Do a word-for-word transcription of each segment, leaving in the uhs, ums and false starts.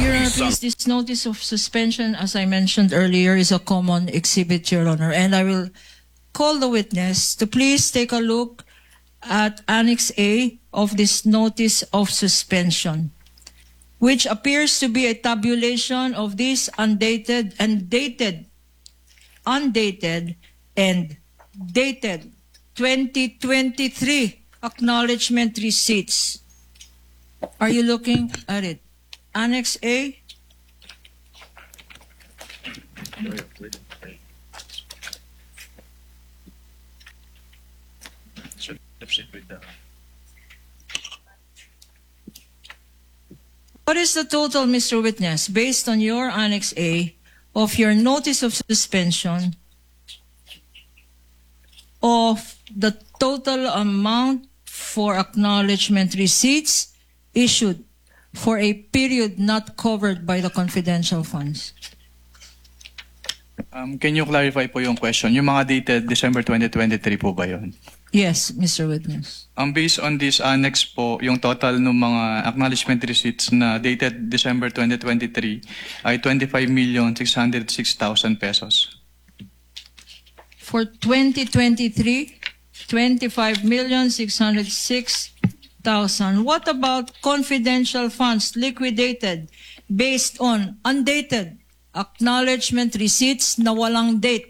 Your Honor, please, this notice of suspension, as I mentioned earlier, is a common exhibit, Your Honor, and I will call the witness to please take a look at Annex A of this notice of suspension, which appears to be a tabulation of these undated and dated, undated and dated twenty twenty-three acknowledgement receipts. Are you looking at it? Annex A? What is the total, Mister Witness, based on your Annex A of your notice of suspension of the total amount for acknowledgement receipts issued for a period not covered by the confidential funds? Um, can you clarify po yung question? Yung mga dated December twenty twenty-three po ba yun? Yes, Mister Witness. Um, based on this annex po, yung total ng mga acknowledgement receipts na dated December twenty twenty-three ay twenty-five million six hundred six thousand pesos. For twenty twenty-three, twenty-five million six hundred six thousand. What about confidential funds liquidated based on undated acknowledgement receipts na walang date?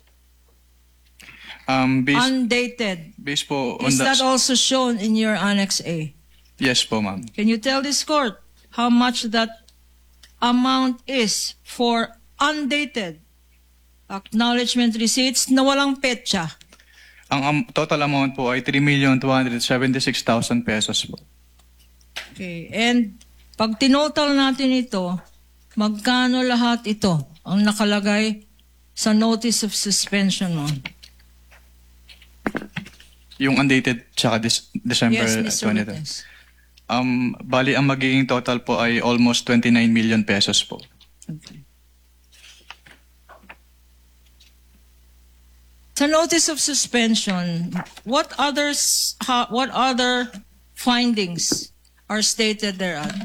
Um, based, Undated. based po on Is the... that also shown in your Annex A? Yes po, ma'am. Can you tell this court how much that amount is for undated acknowledgement receipts na walang petsa? Ang um, total amount po ay three million two hundred seventy-six thousand pesos po. Okay. And pag tinotal natin ito, magkano lahat ito ang nakalagay sa notice of suspension mo? Yung undated tsaka this, December Yes, Mister twenty. Witness. Um, bali, ang magiging total po ay almost twenty-nine million pesos po. Okay. Sa notice of suspension, what others, ha, what other findings are stated thereat?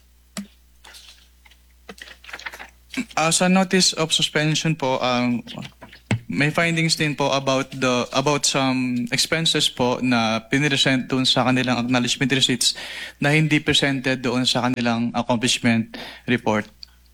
Uh, sa notice of suspension po, um, may findings din po about the about some expenses po na piniresent doon sa kanilang acknowledgement receipts na hindi presented doon sa kanilang accomplishment report.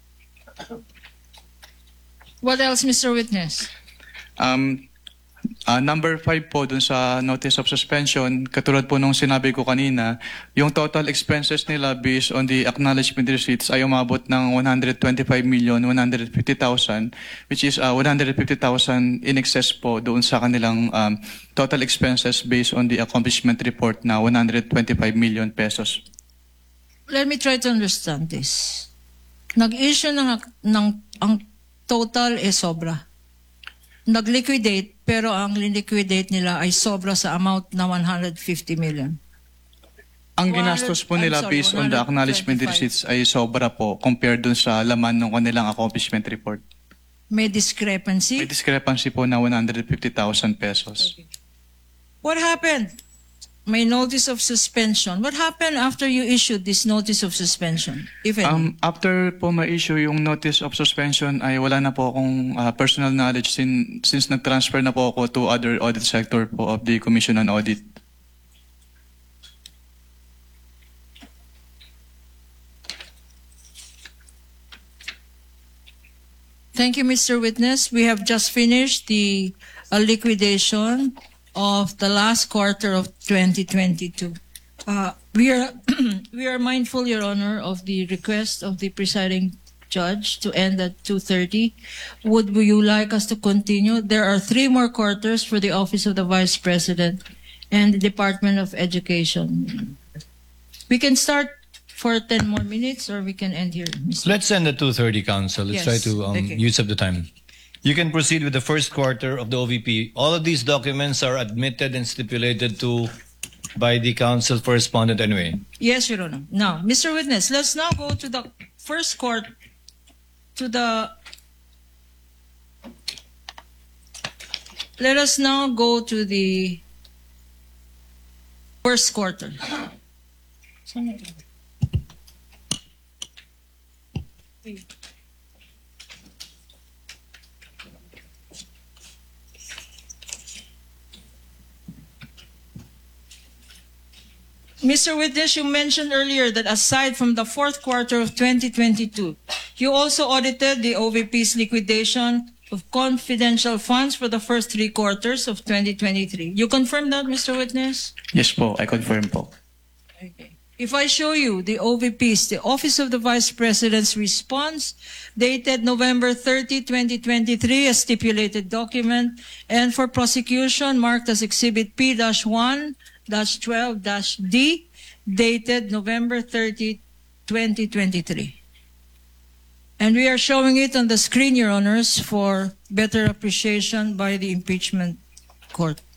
What else, Mister Witness? Um, uh, number five po dun sa notice of suspension, katulad po nung sinabi ko kanina, yung total expenses nila based on the acknowledgement receipts ay umabot ng one hundred twenty-five million one hundred fifty thousand, which is uh, one hundred fifty thousand in excess po doon sa kanilang um, total expenses based on the accomplishment report na one hundred twenty-five million pesos. Let me try to understand this. Nag-issue ng, ng ang total is sobra. Nag-liquidate, pero ang liquidate nila ay sobra sa amount na one hundred fifty million. Ang ginastos po nila I'm sorry, based on the acknowledgement one hundred twenty-five. receipts ay sobra po compared dun sa laman ng kanilang accomplishment report. May discrepancy? May discrepancy po na one hundred fifty thousand pesos. Okay. What happened? May notice of suspension. What happened after you issued this notice of suspension, if any? Um, after po ma-issue yung notice of suspension ay wala na po akong uh, personal knowledge sin, since nag-transfer na po ako to other audit sector po of the Commission on Audit. Thank you, Mister Witness. We have just finished the uh, liquidation of the last quarter of twenty twenty-two. Uh, we are we are mindful, Your Honor, of the request of the presiding judge to end at two thirty. Would you like us to continue? There are three more quarters for the Office of the Vice President and the Department of Education. We can start for ten more minutes, or we can end here, Mister Let's end at two thirty, Council. Let's Yes, try to um, okay. use up the time. You can proceed with the first quarter of the O V P. All of these documents are admitted and stipulated to by the Council for Respondent anyway. Yes, Your Honor. Now, Mister Witness, let's now go to the first court, to the... Let us now go to the first quarter. Mister Witness, you mentioned earlier that aside from the fourth quarter of twenty twenty-two, you also audited the O V P's liquidation of confidential funds for the first three quarters of twenty twenty-three. You confirm that, Mister Witness? Yes po, I confirm po. Okay. If I show you the O V P's, the Office of the Vice President's response, dated November thirtieth, twenty twenty-three, a stipulated document, and for prosecution marked as Exhibit P one twelve D, dated November thirtieth, twenty twenty-three. And we are showing it on the screen, Your Honors, for better appreciation by the impeachment court.